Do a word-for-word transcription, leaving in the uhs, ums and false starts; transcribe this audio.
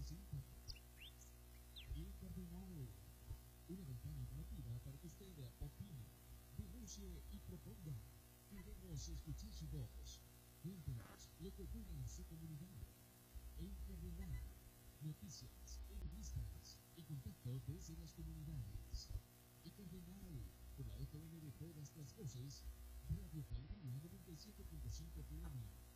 presenta El Cardenal, una ventana informativa para que usted opine, denuncie y proponga. Queremos escuchar su voz. Cuéntenos lo que ocurre en su comunidad. El Cardenal, noticias, entrevistas y contacto desde las comunidades. El Cardenal, por la F M de todas las voces, Radio Alegría noventa y siete punto cinco P M.